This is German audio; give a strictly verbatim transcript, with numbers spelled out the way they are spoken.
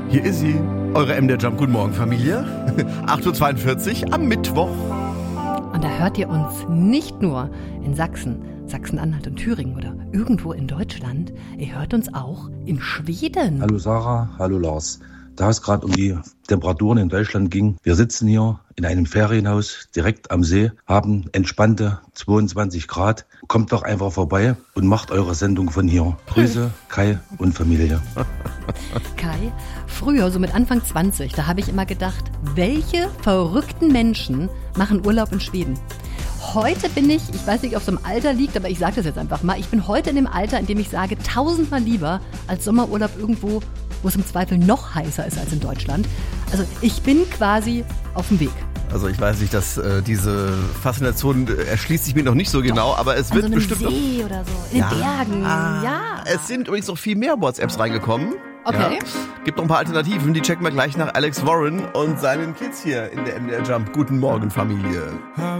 Hier ist sie, eure M D R Jump. Guten Morgen, Familie. acht Uhr zweiundvierzig am Mittwoch. Und da hört ihr uns nicht nur in Sachsen, Sachsen-Anhalt und Thüringen oder irgendwo in Deutschland. Ihr hört uns auch in Schweden. Hallo Sarah, hallo Lars. Da es gerade um die Temperaturen in Deutschland ging, wir sitzen hier in einem Ferienhaus direkt am See, haben entspannte zweiundzwanzig Grad. Kommt doch einfach vorbei und macht eure Sendung von hier. Grüße, Kai und Familie. Kai, früher, so mit Anfang zwanzig, da habe ich immer gedacht, welche verrückten Menschen machen Urlaub in Schweden? Heute bin ich, ich weiß nicht, ob es im Alter liegt, aber ich sage das jetzt einfach mal, ich bin heute in dem Alter, in dem ich sage, tausendmal lieber als Sommerurlaub irgendwo, wo es im Zweifel noch heißer ist als in Deutschland. Also ich bin quasi auf dem Weg. Also ich weiß nicht, dass äh, diese Faszination äh, erschließt sich mir noch nicht so genau, Doch, aber es an wird so einem bestimmt See noch... oder so, in den Bergen, Ah, ja. Es sind übrigens noch viel mehr WhatsApps reingekommen. Okay. Ja. Gibt noch ein paar Alternativen, die checken wir gleich nach Alex Warren und seinen Kids hier in der M D R Jump. Guten Morgen, Familie.